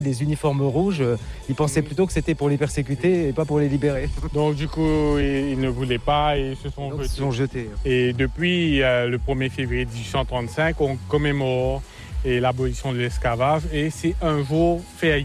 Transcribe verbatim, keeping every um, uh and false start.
Les uniformes rouges, ils pensaient plutôt que c'était pour les persécuter et pas pour les libérer. Donc du coup, ils ne voulaient pas et se sont, Donc, ils se sont jetés. Et depuis euh, le premier février mille huit cent trente-cinq, on commémore et l'abolition de l'esclavage et c'est un jour férié.